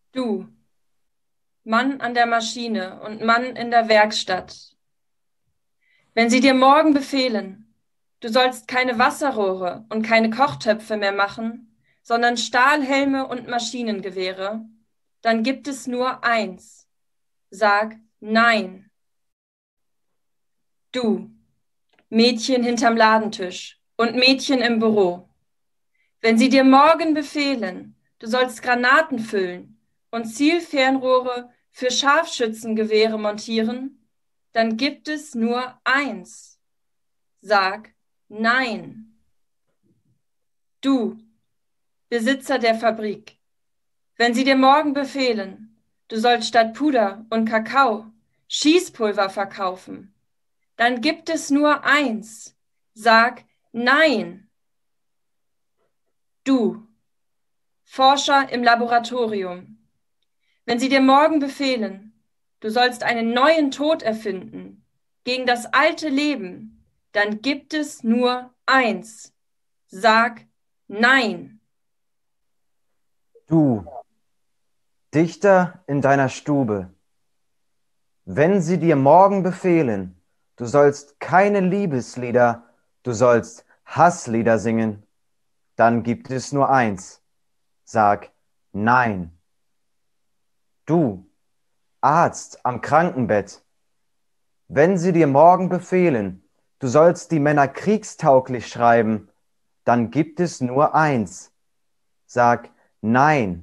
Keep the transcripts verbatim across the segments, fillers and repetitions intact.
Du, Mann an der Maschine und Mann in der Werkstatt, wenn sie dir morgen befehlen, du sollst keine Wasserrohre und keine Kochtöpfe mehr machen, sondern Stahlhelme und Maschinengewehre, dann gibt es nur eins. Sag Nein. Du, Mädchen hinterm Ladentisch und Mädchen im Büro, wenn sie dir morgen befehlen, du sollst Granaten füllen und Zielfernrohre für Scharfschützengewehre montieren, dann gibt es nur eins. Sag Nein. Du, Besitzer der Fabrik, wenn sie dir morgen befehlen, du sollst statt Puder und Kakao Schießpulver verkaufen, dann gibt es nur eins. Sag Nein. Du, Forscher im Laboratorium, wenn sie dir morgen befehlen, du sollst einen neuen Tod erfinden gegen das alte Leben, dann gibt es nur eins. Sag Nein. Du, Dichter in deiner Stube, wenn sie dir morgen befehlen, du sollst keine Liebeslieder, du sollst Hasslieder singen, dann gibt es nur eins. Sag Nein. Du, Arzt am Krankenbett, wenn sie dir morgen befehlen, du sollst die Männer kriegstauglich schreiben, dann gibt es nur eins. Sag Nein.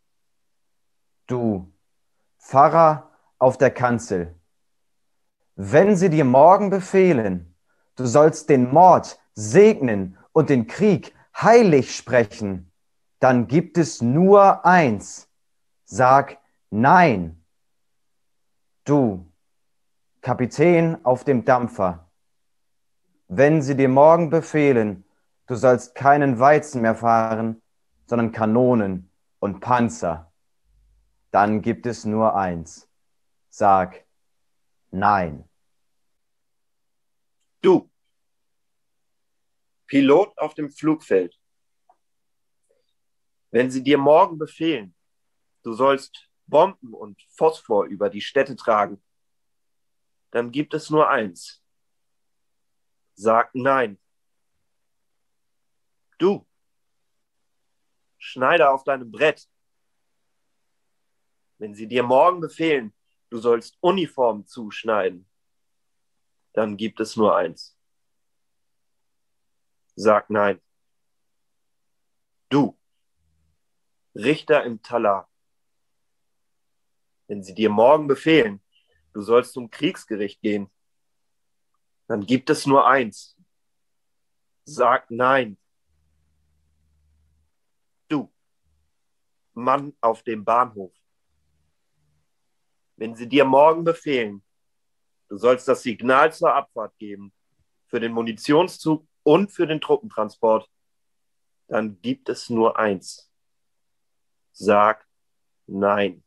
Du, Pfarrer auf der Kanzel, wenn sie dir morgen befehlen, du sollst den Mord segnen und den Krieg heilig sprechen, dann gibt es nur eins. Sag Nein. Du, Kapitän auf dem Dampfer, wenn sie dir morgen befehlen, du sollst keinen Weizen mehr fahren, sondern Kanonen und Panzer, dann gibt es nur eins. Sag Nein. Du, Pilot auf dem Flugfeld, wenn sie dir morgen befehlen, du sollst Bomben und Phosphor über die Städte tragen, dann gibt es nur eins. Sag Nein. Du, Schneider auf deinem Brett, wenn sie dir morgen befehlen, du sollst Uniformen zuschneiden, dann gibt es nur eins. Sag Nein. Du, Richter im Talar, wenn sie dir morgen befehlen, du sollst zum Kriegsgericht gehen, dann gibt es nur eins. Sag Nein. Du, Mann auf dem Bahnhof, wenn sie dir morgen befehlen, du sollst das Signal zur Abfahrt geben, für den Munitionszug und für den Truppentransport, dann gibt es nur eins. Sag Nein.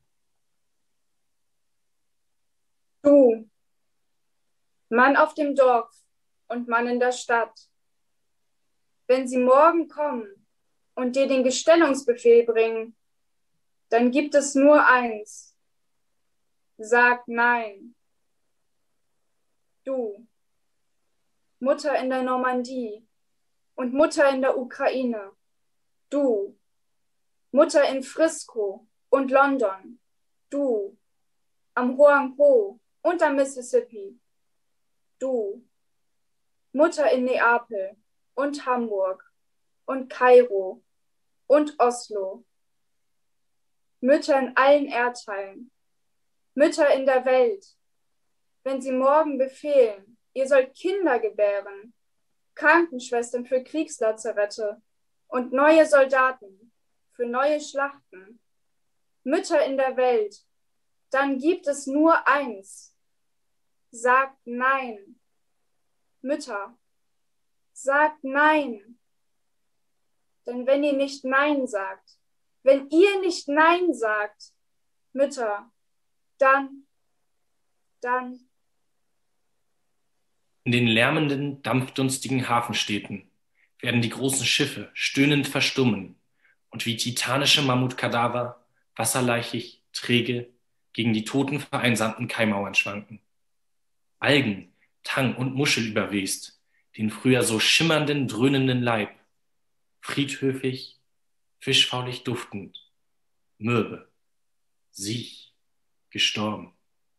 Du, Mann auf dem Dorf und Mann in der Stadt, wenn sie morgen kommen und dir den Gestellungsbefehl bringen, dann gibt es nur eins. Sag Nein. Du, Mutter in der Normandie und Mutter in der Ukraine. Du, Mutter in Frisco und London. Du, am Hoang Ho und am Mississippi. Du, Mutter in Neapel und Hamburg und Kairo und Oslo. Mütter in allen Erdteilen. Mütter in der Welt, wenn sie morgen befehlen, ihr sollt Kinder gebären, Krankenschwestern für Kriegslazarette und neue Soldaten für neue Schlachten. Mütter in der Welt, dann gibt es nur eins. Sagt Nein. Mütter, sagt Nein. Denn wenn ihr nicht Nein sagt, wenn ihr nicht Nein sagt, Mütter, dann, dann. In den lärmenden, dampfdunstigen Hafenstädten werden die großen Schiffe stöhnend verstummen und wie titanische Mammutkadaver wasserleichig, träge, gegen die toten, vereinsamten Kaimauern schwanken. Algen, Tang und Muschel überwest, den früher so schimmernden, dröhnenden Leib, friedhöfig, fischfaulig duftend, mürbe, siech, gestorben.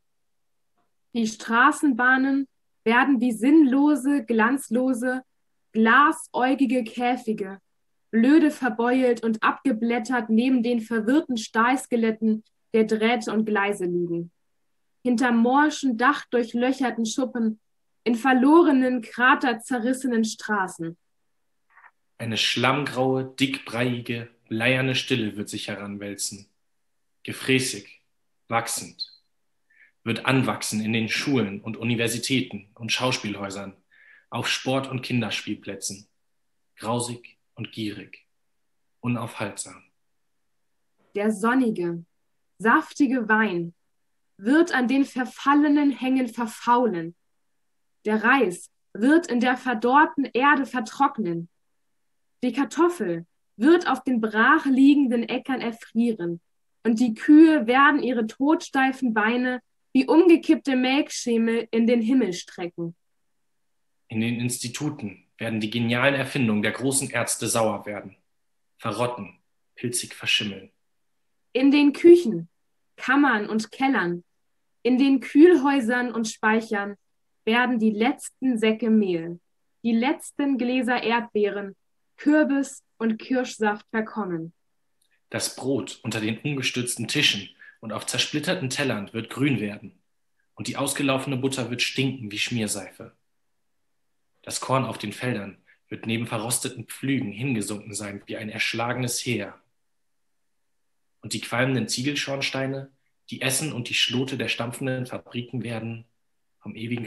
Die Straßenbahnen werden wie sinnlose, glanzlose, glasäugige Käfige, blöde verbeult und abgeblättert neben den verwirrten Stahlskeletten der Drähte und Gleise liegen. Hinter morschen, dachdurchlöcherten Schuppen, in verlorenen, kraterzerrissenen Straßen. Eine schlammgraue, dickbreiige, bleierne Stille wird sich heranwälzen. Gefräßig, wachsend. Wird anwachsen in den Schulen und Universitäten und Schauspielhäusern, auf Sport- und Kinderspielplätzen. Grausig und gierig, unaufhaltsam. Der sonnige, saftige Wein wird an den verfallenen Hängen verfaulen. Der Reis wird in der verdorrten Erde vertrocknen. Die Kartoffel wird auf den brach liegenden Äckern erfrieren und die Kühe werden ihre todsteifen Beine wie umgekippte Melkschemel in den Himmel strecken. In den Instituten werden die genialen Erfindungen der großen Ärzte sauer werden, verrotten, pilzig verschimmeln. In den Küchen, Kammern und Kellern, in den Kühlhäusern und Speichern werden die letzten Säcke Mehl, die letzten Gläser Erdbeeren, Kürbis und Kirschsaft verkommen. Das Brot unter den umgestürzten Tischen und auf zersplitterten Tellern wird grün werden und die ausgelaufene Butter wird stinken wie Schmierseife. Das Korn auf den Feldern wird neben verrosteten Pflügen hingesunken sein wie ein erschlagenes Heer. Und die qualmenden Ziegelschornsteine, die Essen und die Schlote der stampfenden Fabriken werden vom ewigen